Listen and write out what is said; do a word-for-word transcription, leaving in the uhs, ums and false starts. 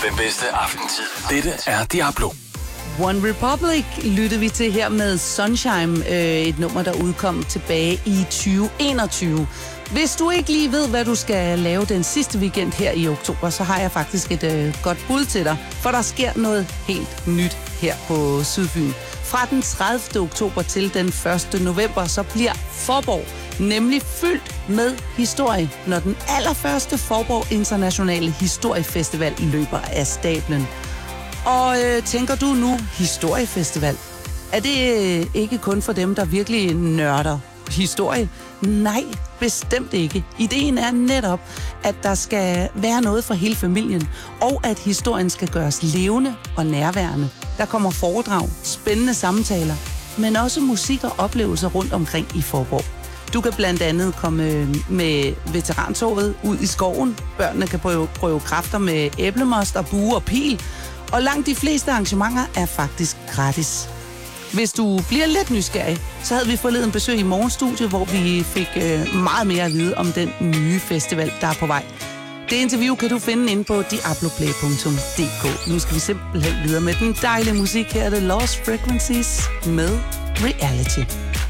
fem bedste aftentid. Dette er Diablo. One Republic lyttede vi til her med Sunshine, øh, et nummer, der udkom tilbage i tyve enogtyve. Hvis du ikke lige ved, hvad du skal lave den sidste weekend her i oktober, så har jeg faktisk et øh, godt bud til dig, for der sker noget helt nyt her på Sydfyn. Fra den tredivte oktober til den første november, så bliver Fåborg nemlig fyldt med historie, når den allerførste Fåborg Internationale Historiefestival løber af stablen. Og øh, tænker du nu historiefestival? Er det øh, ikke kun for dem, der virkelig nørder historie? Nej, bestemt ikke. Ideen er netop, at der skal være noget for hele familien, og at historien skal gøres levende og nærværende. Der kommer foredrag, spændende samtaler, men også musik og oplevelser rundt omkring i Fåborg. Du kan blandt andet komme med veterantoget ud i skoven. Børnene kan prøve, prøve kræfter med æblemost og bue og pil. Og langt de fleste arrangementer er faktisk gratis. Hvis du bliver lidt nysgerrig, så havde vi forleden besøg i Morgenstudiet, hvor vi fik øh, meget mere at vide om den nye festival, der er på vej. Det interview kan du finde inde på diabloplay punktum d k. Nu skal vi simpelthen videre med den dejlige musik. Her er det Lost Frequencies med Reality.